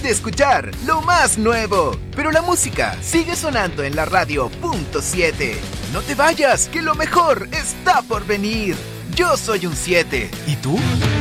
de escuchar lo más nuevo. Pero la música sigue sonando en la radio .7. No te vayas, que lo mejor está por venir. Yo soy un 7. ¿Y tú?